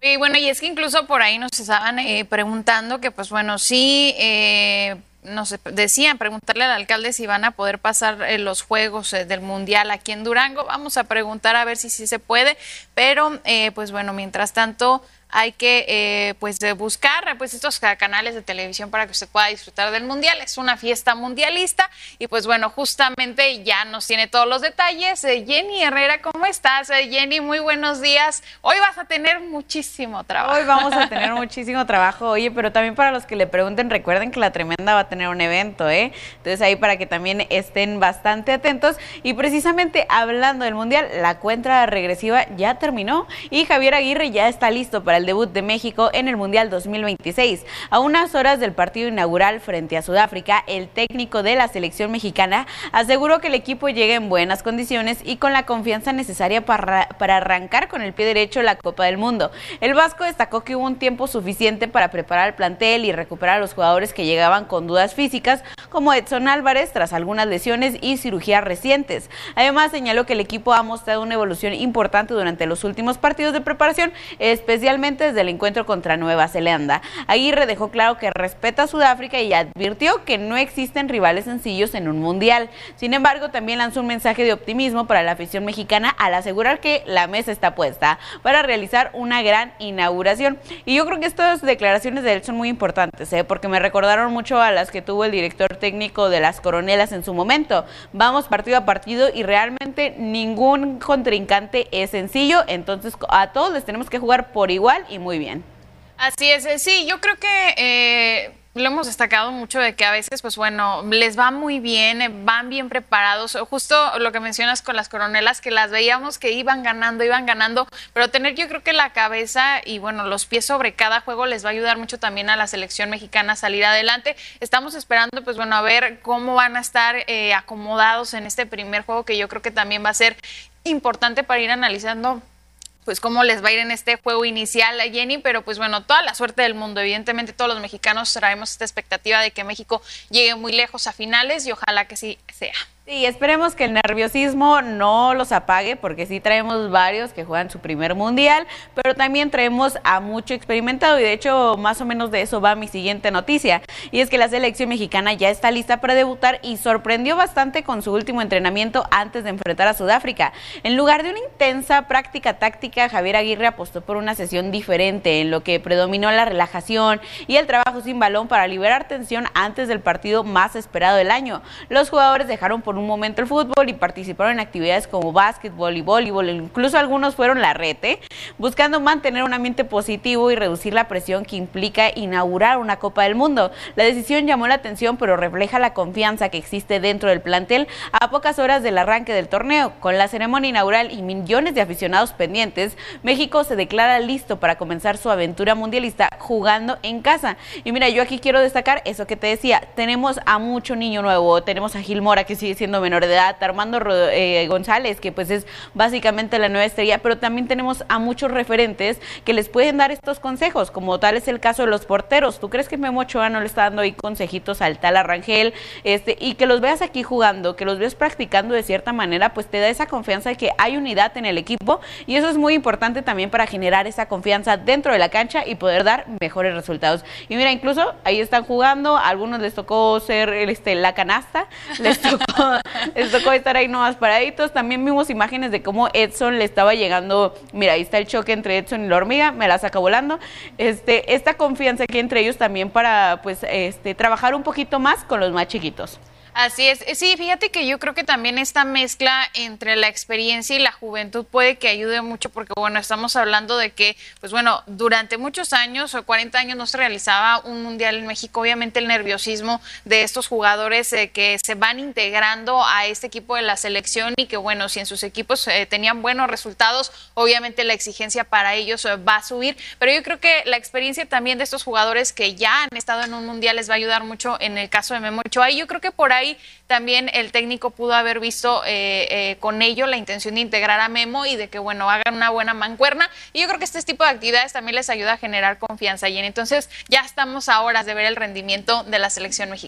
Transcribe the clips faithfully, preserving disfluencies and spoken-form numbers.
Y bueno, y es que incluso por ahí nos estaban eh, preguntando que, pues bueno, sí, eh, nos decían preguntarle al alcalde si van a poder pasar eh, los juegos eh, del Mundial aquí en Durango. Vamos a preguntar a ver si sí se puede, pero eh, pues bueno, mientras tanto hay que eh, pues de buscar pues estos canales de televisión para que usted pueda disfrutar del Mundial. Es una fiesta mundialista y pues bueno, justamente ya nos tiene todos los detalles. Eh, Jenny Herrera, ¿cómo estás? Eh, Jenny, muy buenos días. Hoy vas a tener muchísimo trabajo. Hoy vamos a tener muchísimo trabajo, oye, pero también para los que le pregunten, recuerden que La Tremenda va a tener un evento, ¿eh? Entonces ahí para que también estén bastante atentos. Y precisamente hablando del Mundial, la cuenta regresiva ya terminó y Javier Aguirre ya está listo para el debut de México en el Mundial dos mil veintiséis. A unas horas del partido inaugural frente a Sudáfrica, el técnico de la selección mexicana aseguró que el equipo llega en buenas condiciones y con la confianza necesaria para, para arrancar con el pie derecho la Copa del Mundo. El vasco destacó que hubo un tiempo suficiente para preparar el plantel y recuperar a los jugadores que llegaban con dudas físicas, como Edson Álvarez, tras algunas lesiones y cirugías recientes. Además, señaló que el equipo ha mostrado una evolución importante durante los últimos partidos de preparación, especialmente desde el encuentro contra Nueva Zelanda. Aguirre dejó claro que respeta a Sudáfrica y advirtió que no existen rivales sencillos en un mundial. Sin embargo, también lanzó un mensaje de optimismo para la afición mexicana al asegurar que la mesa está puesta para realizar una gran inauguración. Y yo creo que estas declaraciones de él son muy importantes, ¿eh? porque me recordaron mucho a las que tuvo el director técnico de las Coronelas en su momento. Vamos partido a partido y realmente ningún contrincante es sencillo, entonces a todos les tenemos que jugar por igual y muy bien. Así es, sí, yo creo que eh, lo hemos destacado mucho de que a veces, pues bueno, les va muy bien, van bien preparados, justo lo que mencionas con las Coronelas, que las veíamos que iban ganando, iban ganando, pero tener yo creo que la cabeza y bueno, los pies sobre cada juego les va a ayudar mucho también a la selección mexicana a salir adelante. Estamos esperando, pues bueno, a ver cómo van a estar eh, acomodados en este primer juego, que yo creo que también va a ser importante para ir analizando pues cómo les va a ir en este juego inicial a Jenny, pero pues bueno, toda la suerte del mundo. Evidentemente todos los mexicanos traemos esta expectativa de que México llegue muy lejos a finales y ojalá que sí sea. Sí, esperemos que el nerviosismo no los apague, porque sí traemos varios que juegan su primer mundial, pero también traemos a mucho experimentado y de hecho más o menos de eso va mi siguiente noticia, y es que la selección mexicana ya está lista para debutar y sorprendió bastante con su último entrenamiento antes de enfrentar a Sudáfrica. En lugar de una intensa práctica táctica, Javier Aguirre apostó por una sesión diferente en lo que predominó la relajación y el trabajo sin balón para liberar tensión antes del partido más esperado del año. Los jugadores dejaron por un momento el fútbol y participaron en actividades como básquetbol y voleibol, incluso algunos fueron la rete, buscando mantener un ambiente positivo y reducir la presión que implica inaugurar una Copa del Mundo. La decisión llamó la atención, pero refleja la confianza que existe dentro del plantel a pocas horas del arranque del torneo. Con la ceremonia inaugural y millones de aficionados pendientes, México se declara listo para comenzar su aventura mundialista jugando en casa. Y mira, yo aquí quiero destacar eso que te decía, tenemos a mucho niño nuevo, tenemos a Gil Mora, que sigue siendo menor de edad, Armando eh, González, que pues es básicamente la nueva estrella, pero también tenemos a muchos referentes que les pueden dar estos consejos, como tal es el caso de los porteros. ¿Tú crees que Memo Ochoa no le está dando ahí consejitos al tal Arrangel? Este, y que los veas aquí jugando, que los veas practicando de cierta manera, pues te da esa confianza de que hay unidad en el equipo, y eso es muy importante también para generar esa confianza dentro de la cancha y poder dar mejores resultados. Y mira, incluso ahí están jugando, a algunos les tocó ser este, la canasta, les tocó les tocó estar ahí nomás paraditos. También vimos imágenes de cómo Edson le estaba llegando, mira, ahí está el choque entre Edson y la hormiga, me la saca volando. Este, esta confianza que entre ellos también para pues este trabajar un poquito más con los más chiquitos. Así es, sí, fíjate que yo creo que también esta mezcla entre la experiencia y la juventud puede que ayude mucho, porque bueno, estamos hablando de que, pues bueno, durante muchos años o cuarenta años no se realizaba un mundial en México. Obviamente el nerviosismo de estos jugadores eh, que se van integrando a este equipo de la selección y que bueno, si en sus equipos eh, tenían buenos resultados, obviamente la exigencia para ellos eh, va a subir, pero yo creo que la experiencia también de estos jugadores que ya han estado en un mundial les va a ayudar mucho en el caso de Memo Ochoa, y yo creo que por ahí Ahí también el técnico pudo haber visto eh, eh, con ello la intención de integrar a Memo y de que, bueno, hagan una buena mancuerna. Y yo creo que este tipo de actividades también les ayuda a generar confianza. Y entonces ya estamos a horas de ver el rendimiento de la selección mexicana.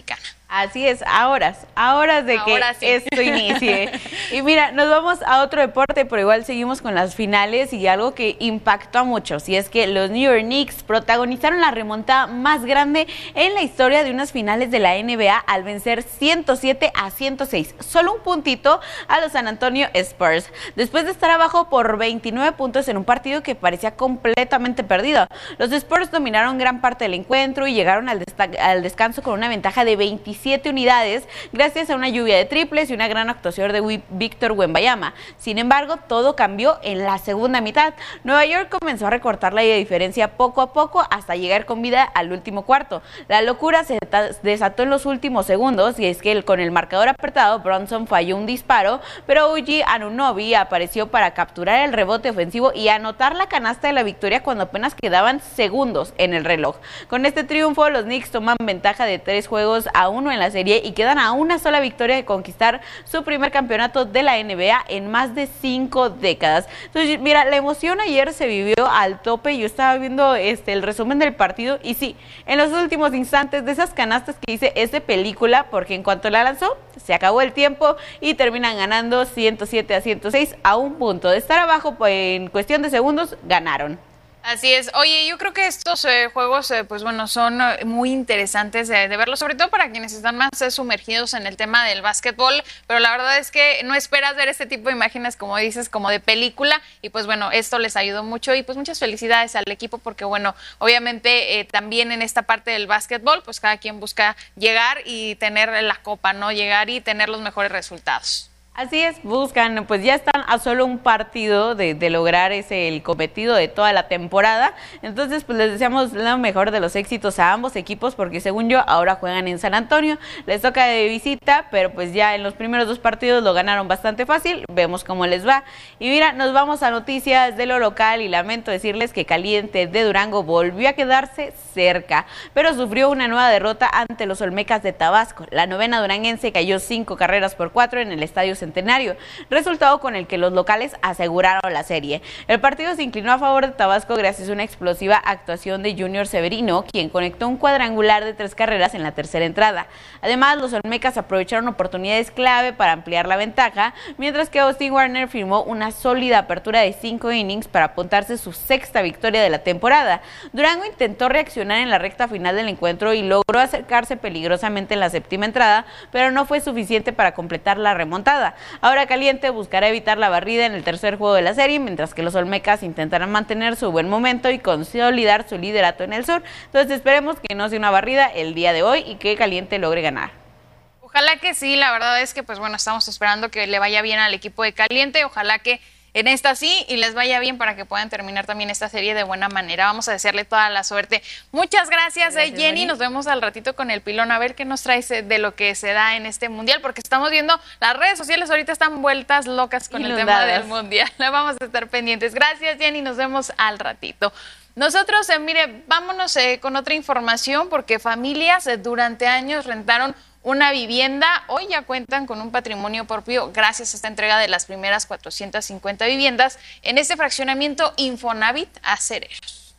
Así es, a horas, a horas de Ahora que sí. esto inicie. Y mira, nos vamos a otro deporte, pero igual seguimos con las finales y algo que impactó a muchos, y es que los New York Knicks protagonizaron la remontada más grande en la historia de unas finales de la N B A al vencer ciento siete a ciento seis, solo un puntito a los San Antonio Spurs, después de estar abajo por veintinueve puntos en un partido que parecía completamente perdido. Los Spurs dominaron gran parte del encuentro y llegaron al, al descanso con una ventaja de veintisiete unidades gracias a una lluvia de triples y una gran actuación de Víctor Wembanyama. Sin embargo, todo cambió en la segunda mitad. Nueva York comenzó a recortar la diferencia poco a poco hasta llegar con vida al último cuarto. La locura se desató en los últimos segundos, y es que con el marcador apretado, Bronson falló un disparo, pero O G Anunoby apareció para capturar el rebote ofensivo y anotar la canasta de la victoria cuando apenas quedaban segundos en el reloj. Con este triunfo, los Knicks toman ventaja de tres juegos a uno en la serie y quedan a una sola victoria de conquistar su primer campeonato de la N B A en más de cinco décadas. Entonces, mira, la emoción ayer se vivió al tope. Yo estaba viendo este el resumen del partido y sí, en los últimos instantes de esas canastas que hice es de película, porque en cuanto la lanzó, se acabó el tiempo y terminan ganando ciento siete a ciento seis a un punto de estar abajo, pues en cuestión de segundos ganaron. Así es. Oye, yo creo que estos eh, juegos, eh, pues bueno, son eh, muy interesantes de, de verlos, sobre todo para quienes están más eh, sumergidos en el tema del básquetbol, pero la verdad es que no esperas ver este tipo de imágenes, como dices, como de película, y pues bueno, esto les ayudó mucho, y pues muchas felicidades al equipo, porque bueno, obviamente eh, también en esta parte del básquetbol, pues cada quien busca llegar y tener la copa, ¿no? Llegar y tener los mejores resultados. Así es, buscan, pues ya están a solo un partido de, de lograr ese el cometido de toda la temporada. Entonces, pues les deseamos lo mejor de los éxitos a ambos equipos, porque según yo, ahora juegan en San Antonio, les toca de visita, pero pues ya en los primeros dos partidos lo ganaron bastante fácil, vemos cómo les va. Y mira, nos vamos a noticias de lo local, y lamento decirles que Caliente de Durango volvió a quedarse cerca, pero sufrió una nueva derrota ante los Olmecas de Tabasco. La novena duranguense cayó cinco carreras por cuatro en el Estadio Centenario, resultado con el que los locales aseguraron la serie. El partido se inclinó a favor de Tabasco gracias a una explosiva actuación de Junior Severino, quien conectó un cuadrangular de tres carreras en la tercera entrada. Además, los Olmecas aprovecharon oportunidades clave para ampliar la ventaja, mientras que Austin Warner firmó una sólida apertura de cinco innings para apuntarse su sexta victoria de la temporada. Durango intentó reaccionar en la recta final del encuentro y logró acercarse peligrosamente en la séptima entrada, pero no fue suficiente para completar la remontada. Ahora Caliente buscará evitar la barrida en el tercer juego de la serie, mientras que los Olmecas intentarán mantener su buen momento y consolidar su liderato en el sur. Entonces esperemos que no sea una barrida el día de hoy y que Caliente logre ganar. Ojalá que sí, la verdad es que pues bueno, estamos esperando que le vaya bien al equipo de Caliente, ojalá que en esta sí y les vaya bien para que puedan terminar también esta serie de buena manera. Vamos a desearle toda la suerte. Muchas gracias, gracias Jenny. Mari. Nos vemos al ratito con el pilón a ver qué nos traes de lo que se da en este mundial, porque estamos viendo las redes sociales ahorita están vueltas locas con Inundadas. El tema del mundial. Vamos a estar pendientes. Gracias, Jenny. Nos vemos al ratito. Nosotros, eh, mire, vámonos eh, con otra información, porque familias eh, durante años rentaron una vivienda, hoy ya cuentan con un patrimonio propio gracias a esta entrega de las primeras cuatrocientas cincuenta viviendas en este fraccionamiento Infonavit Acereros.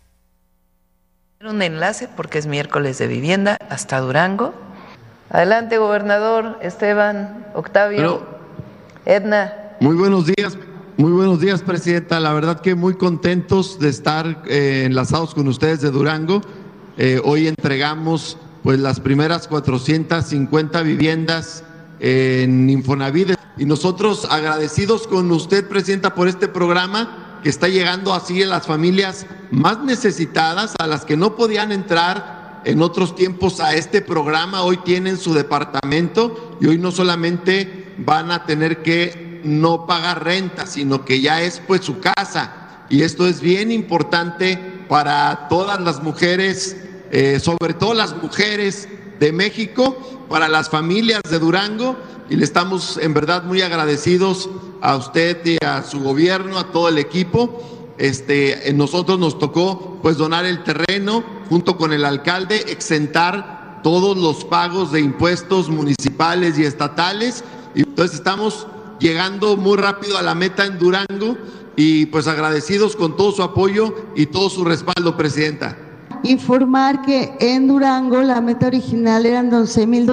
Un enlace porque es miércoles de vivienda hasta Durango. Adelante, gobernador Esteban, Octavio, Pero, Edna. Muy buenos días, muy buenos días, presidenta. La verdad que muy contentos de estar eh, enlazados con ustedes de Durango. Eh, hoy entregamos pues las primeras cuatrocientas cincuenta viviendas en Infonavit. Y nosotros agradecidos con usted, presidenta, por este programa que está llegando así a las familias más necesitadas, a las que no podían entrar en otros tiempos a este programa. Hoy tienen su departamento y hoy no solamente van a tener que no pagar renta, sino que ya es pues su casa. Y esto es bien importante para todas las mujeres, Eh, sobre todo las mujeres de México, para las familias de Durango, y le estamos en verdad muy agradecidos a usted y a su gobierno, a todo el equipo. Este, nosotros nos tocó pues donar el terreno junto con el alcalde, exentar todos los pagos de impuestos municipales y estatales, y entonces estamos llegando muy rápido a la meta en Durango, y pues agradecidos con todo su apoyo y todo su respaldo, presidenta. Informar que en Durango la meta original eran doce mil